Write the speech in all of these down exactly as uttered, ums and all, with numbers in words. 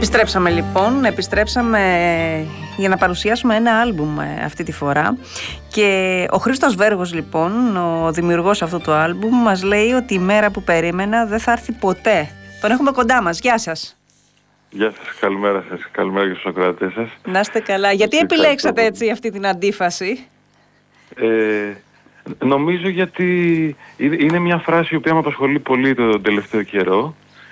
Επιστρέψαμε λοιπόν, επιστρέψαμε για να παρουσιάσουμε ένα άλμπουμ αυτή τη φορά και ο Χρήστος Βέργος λοιπόν, ο δημιουργός αυτού του άλμπουμ, μας λέει ότι η μέρα που περίμενα δεν θα έρθει ποτέ. Τον έχουμε κοντά μας. Γεια σας. Γεια σας, καλημέρα σας, καλημέρα και στους ακροατές σας. Να είστε καλά. Γιατί επιλέξατε έτσι αυτή την αντίφαση? Ε, νομίζω γιατί είναι μια φράση η οποία με απασχολεί πολύ το τελευταίο καιρό.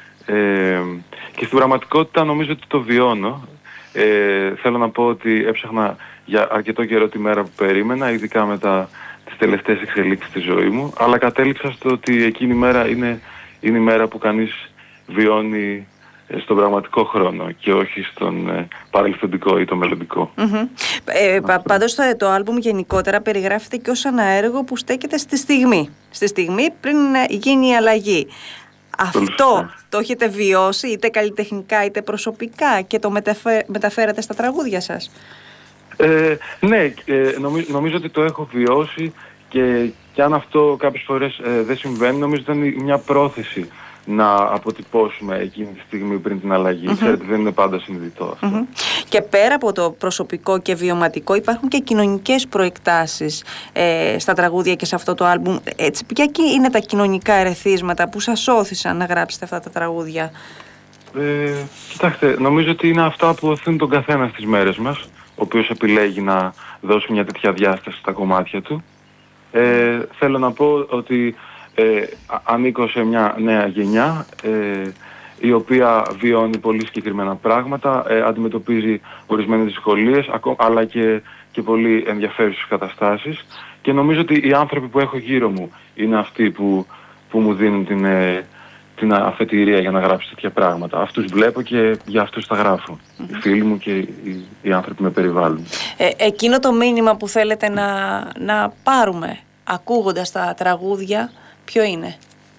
Ε, και στην πραγματικότητα νομίζω ότι το βιώνω. Ε, θέλω να πω ότι έψαχνα για αρκετό καιρό τη μέρα που περίμενα, ειδικά μετά τις τελευταίες εξελίξεις στη ζωή μου, αλλά κατέληξα στο ότι εκείνη η μέρα είναι, είναι η μέρα που κανείς βιώνει στον πραγματικό χρόνο και όχι στον ε, παρελθοντικό ή το μελλοντικό. Mm-hmm. Ε, πα, πάντως το, το άλμπουμ γενικότερα περιγράφεται και ως ένα έργο που στέκεται στη στιγμή, στη στιγμή πριν γίνει η αλλαγή. Αυτό το έχετε βιώσει είτε καλλιτεχνικά είτε προσωπικά και το μεταφέ, μεταφέρετε στα τραγούδια σας? Ε, ναι, ε, νομίζω, νομίζω ότι το έχω βιώσει και, και αν αυτό κάποιες φορές ε, δεν συμβαίνει, νομίζω ότι ήταν μια πρόθεση να αποτυπώσουμε εκείνη τη στιγμή πριν την αλλαγή. Mm-hmm. Ξέρετε, δεν είναι πάντα συνειδητό αυτό. Mm-hmm. Και πέρα από το προσωπικό και βιωματικό υπάρχουν και κοινωνικές προεκτάσεις ε, στα τραγούδια και σε αυτό το άλμπουμ. Έτσι, ποια είναι τα κοινωνικά ερεθίσματα που σας όθησαν να γράψετε αυτά τα τραγούδια? Ε, κοιτάξτε, νομίζω ότι είναι αυτά που οθούν τον καθένα στις μέρες μας, ο οποίος επιλέγει να δώσει μια τέτοια διάσταση στα κομμάτια του. Ε, θέλω να πω ότι Ε, ανήκω σε μια νέα γενιά ε, η οποία βιώνει πολύ συγκεκριμένα πράγματα, ε, αντιμετωπίζει ορισμένες δυσκολίες αλλά και, και πολύ ενδιαφέρουσες καταστάσεις και νομίζω ότι οι άνθρωποι που έχω γύρω μου είναι αυτοί που, που μου δίνουν την, ε, την αφετηρία για να γράψω τέτοια πράγματα. Αυτούς βλέπω και για αυτούς τα γράφω. Mm-hmm. Οι φίλοι μου και οι, οι άνθρωποι που με περιβάλλουν. Ε, εκείνο το μήνυμα που θέλετε να, να πάρουμε ακούγοντας τα τραγούδια, ποιο είναι?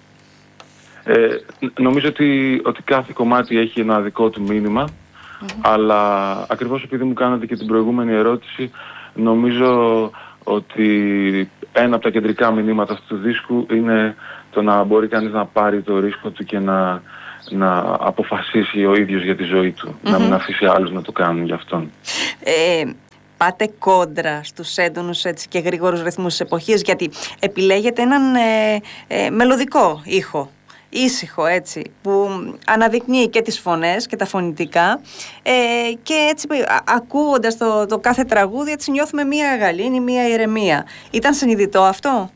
Ε, νομίζω ότι, ότι κάθε κομμάτι έχει ένα δικό του μήνυμα, mm-hmm. αλλά ακριβώς επειδή μου κάνατε και την προηγούμενη ερώτηση, νομίζω ότι ένα από τα κεντρικά μηνύματα αυτού του δίσκου είναι το να μπορεί κανείς να πάρει το ρίσκο του και να, να αποφασίσει ο ίδιος για τη ζωή του, mm-hmm. να μην αφήσει άλλους να το κάνουν για αυτόν. Ε... Πάτε κόντρα στους έντονους έτσι, και γρήγορους ρυθμούς της εποχής, γιατί επιλέγετε έναν ε, ε, μελωδικό ήχο, ήσυχο έτσι, που αναδεικνύει και τις φωνές και τα φωνητικά ε, και έτσι ακούγοντας το, το κάθε τραγούδι έτσι νιώθουμε μία γαλήνη, μία ηρεμία. Ήταν συνειδητό αυτό?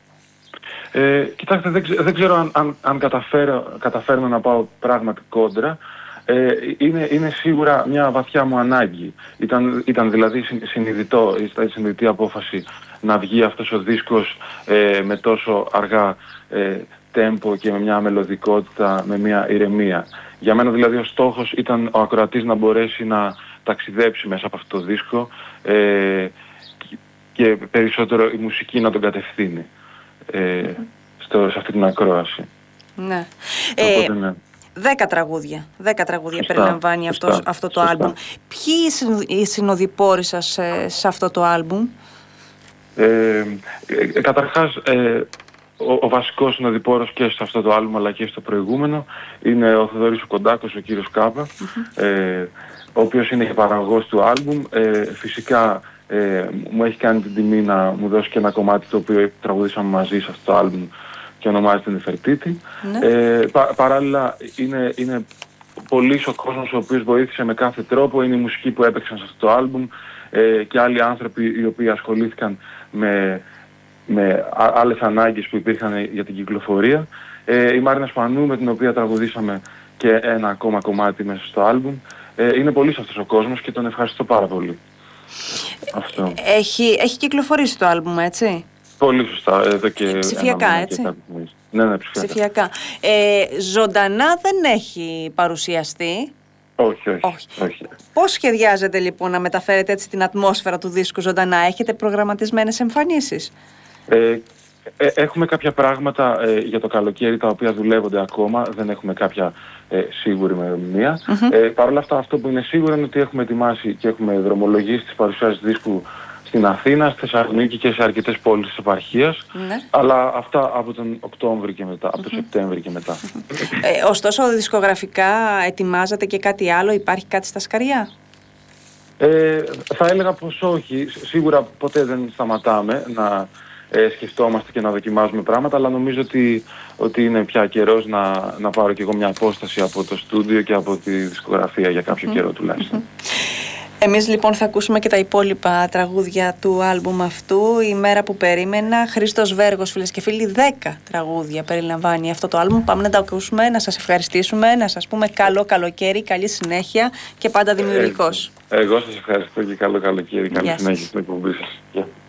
Ε, κοιτάξτε, δεν, ξε, δεν ξέρω αν, αν, αν καταφέρω, καταφέρνω να πάω πράγματι κόντρα. Ε, είναι, είναι σίγουρα μια βαθιά μου ανάγκη. Ήταν, ήταν δηλαδή συνειδητό, ήταν συνειδητή απόφαση να βγει αυτός ο δίσκος ε, με τόσο αργά ε, τέμπο και με μια μελωδικότητα, με μια ηρεμία. Για μένα δηλαδή ο στόχος ήταν ο ακροατής να μπορέσει να ταξιδέψει μέσα από αυτό το δίσκο ε, και περισσότερο η μουσική να τον κατευθύνει ε, στο, σε αυτή την ακρόαση. Ναι. Οπότε, ναι. Δέκα τραγούδια. Δέκα τραγούδια σωστά, περιλαμβάνει σωστά, αυτό, αυτό το σωστά. άλμπουμ. Ποιοι οι συνοδοιπόροι σας σε, σε αυτό το άλμπουμ? Ε, ε, καταρχάς, ε, ο, ο βασικός συνοδοιπόρος και σε αυτό το άλμπουμ αλλά και στο προηγούμενο είναι ο Θοδωρής ο Κοντάκος, ο κύριος Κάπα, mm-hmm. ε, ο οποίος είναι και παραγωγός του άλμπουμ. Ε, φυσικά ε, μου έχει κάνει την τιμή να μου δώσει και ένα κομμάτι το οποίο τραγουδήσαμε μαζί σε αυτό το άλμπουμ και ονομάζεται Νεφερτίτη. Ναι. Ε, πα, παράλληλα είναι, είναι πολύς ο κόσμος ο οποίος βοήθησε με κάθε τρόπο, είναι η μουσική που έπαιξαν σε αυτό το άλμπουμ ε, και άλλοι άνθρωποι οι οποίοι ασχολήθηκαν με, με άλλες ανάγκες που υπήρχαν για την κυκλοφορία. Ε, η Μάρινα Σπανού με την οποία τραγουδήσαμε και ένα ακόμα κομμάτι μέσα στο άλμπουμ. Ε, είναι πολύς αυτός ο κόσμος και τον ευχαριστώ πάρα πολύ. Αυτό. Έχει, έχει κυκλοφορήσει το άλμπουμ, έτσι? Πολύ σωστά, εδώ και ψηφιακά, έτσι. Και ναι, ναι, ψηφιακά. ψηφιακά. Ε, ζωντανά δεν έχει παρουσιαστεί. Όχι, όχι, όχι, όχι. Πώς σχεδιάζετε λοιπόν να μεταφέρετε έτσι την ατμόσφαιρα του δίσκου ζωντανά? Έχετε προγραμματισμένες εμφανίσεις? Ε, ε, έχουμε κάποια πράγματα ε, για το καλοκαίρι τα οποία δουλεύονται ακόμα. Δεν έχουμε κάποια ε, σίγουρη ημερομηνία. Mm-hmm. Ε, Παρ' όλα αυτά αυτό που είναι σίγουρο είναι ότι έχουμε ετοιμάσει και έχουμε δρομολογήσει τις παρουσιάσεις δίσκου στην Αθήνα, στη Θεσσαλονίκη και σε αρκετές πόλεις της επαρχίας. Ναι. Αλλά αυτά από τον Οκτώβρη και μετά, από τον mm-hmm. Σεπτέμβρη και μετά. Ε, ωστόσο, δισκογραφικά ετοιμάζατε και κάτι άλλο, υπάρχει κάτι στα σκαριά? Ε, θα έλεγα πως όχι. Σίγουρα ποτέ δεν σταματάμε να ε, σκεφτόμαστε και να δοκιμάζουμε πράγματα, αλλά νομίζω ότι, ότι είναι πια καιρός να, να πάρω κι εγώ μια απόσταση από το στούντιο και από τη δισκογραφία για κάποιο mm-hmm. καιρό τουλάχιστον. Mm-hmm. Εμείς λοιπόν θα ακούσουμε και τα υπόλοιπα τραγούδια του άλμπουμ αυτού. Η μέρα που περίμενα. Χρήστος Βέργος, φίλες και φίλοι, δέκα τραγούδια περιλαμβάνει αυτό το άλμπουμ. Πάμε να τα ακούσουμε, να σας ευχαριστήσουμε, να σας πούμε καλό καλοκαίρι, καλή συνέχεια και πάντα δημιουργικός. Ε, εγώ σας ευχαριστώ και καλό καλοκαίρι, καλή Γεια συνέχεια σας. στην εκπομπή σας. Yeah.